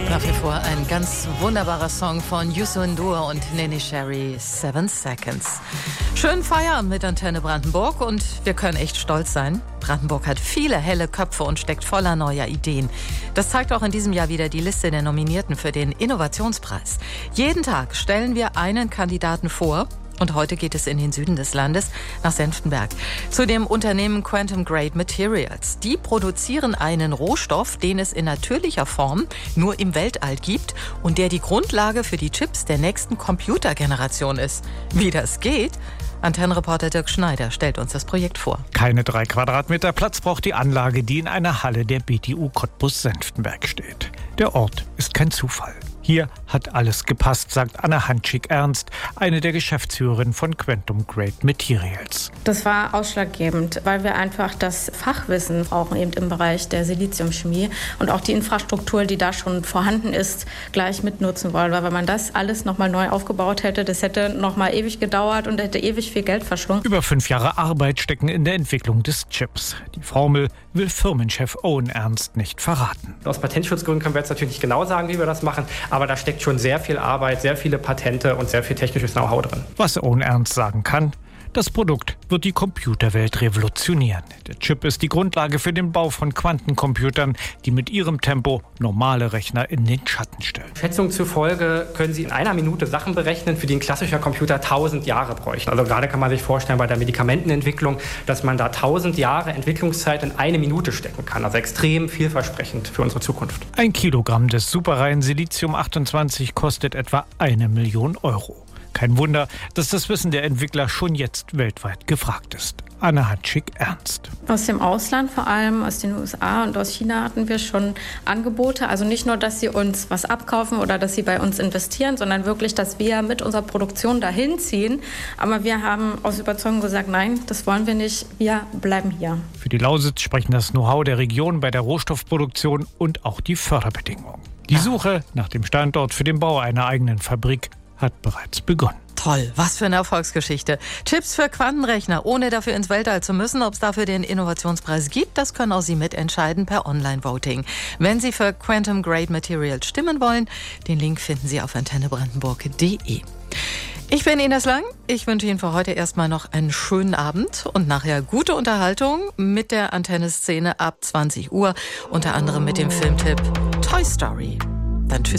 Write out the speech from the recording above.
Nach wie vor ein ganz wunderbarer Song von Youssou N'Dour und Neneh Cherry, 7 Seconds. Schönen Feierabend mit Antenne Brandenburg und wir können echt stolz sein. Brandenburg hat viele helle Köpfe und steckt voller neuer Ideen. Das zeigt auch in diesem Jahr wieder die Liste der Nominierten für den Innovationspreis. Jeden Tag stellen wir einen Kandidaten vor. Und heute geht es in den Süden des Landes, nach Senftenberg, zu dem Unternehmen Quantum Grade Materials. Die produzieren einen Rohstoff, den es in natürlicher Form nur im Weltall gibt und der die Grundlage für die Chips der nächsten Computergeneration ist. Wie das geht? Antennenreporter Dirk Schneider stellt uns das Projekt vor. Keine 3 Quadratmeter Platz braucht die Anlage, die in einer Halle der BTU Cottbus-Senftenberg steht. Der Ort ist kein Zufall. Hier hat alles gepasst, sagt Anna Hanschig-Ernst, eine der Geschäftsführerinnen von Quantum Grade Materials. Das war ausschlaggebend, weil wir einfach das Fachwissen brauchen eben im Bereich der Siliziumchemie und auch die Infrastruktur, die da schon vorhanden ist, gleich mitnutzen wollen. Weil wenn man das alles nochmal neu aufgebaut hätte, das hätte nochmal ewig gedauert und hätte ewig viel Geld verschlungen. Über 5 Jahre Arbeit stecken in der Entwicklung des Chips. Die Formel will Firmenchef Owen Ernst nicht verraten. Aus Patentschutzgründen können wir jetzt natürlich nicht genau sagen, wie wir das machen, aber da steckt schon sehr viel Arbeit, sehr viele Patente und sehr viel technisches Know-how drin. Was Owen Ernst sagen kann: Das Produkt wird die Computerwelt revolutionieren. Der Chip ist die Grundlage für den Bau von Quantencomputern, die mit ihrem Tempo normale Rechner in den Schatten stellen. Schätzungen zufolge können Sie in einer Minute Sachen berechnen, für die ein klassischer Computer 1000 Jahre bräuchte. Also gerade kann man sich vorstellen bei der Medikamentenentwicklung, dass man da 1000 Jahre Entwicklungszeit in eine Minute stecken kann. Also extrem vielversprechend für unsere Zukunft. 1 Kilogramm des superreinen Silizium 28 kostet etwa 1 Million Euro. Kein Wunder, dass das Wissen der Entwickler schon jetzt weltweit gefragt ist. Anna Hanschig-Ernst. Aus dem Ausland, vor allem aus den USA und aus China, hatten wir schon Angebote. Also nicht nur, dass sie uns was abkaufen oder dass sie bei uns investieren, sondern wirklich, dass wir mit unserer Produktion dahin ziehen. Aber wir haben aus Überzeugung gesagt, nein, das wollen wir nicht, wir bleiben hier. Für die Lausitz sprechen das Know-how der Region bei der Rohstoffproduktion und auch die Förderbedingungen. Die Suche nach dem Standort für den Bau einer eigenen Fabrik hat bereits begonnen. Toll, was für eine Erfolgsgeschichte. Chips für Quantenrechner, ohne dafür ins Weltall zu müssen. Ob es dafür den Innovationspreis gibt, das können auch Sie mitentscheiden per Online-Voting. Wenn Sie für Quantum Grade Materials stimmen wollen, den Link finden Sie auf antennebrandenburg.de. Ich bin Ines Lang. Ich wünsche Ihnen für heute erstmal noch einen schönen Abend und nachher gute Unterhaltung mit der Antenne-Szene ab 20 Uhr. Unter anderem mit dem Filmtipp Toy Story. Dann tschüss.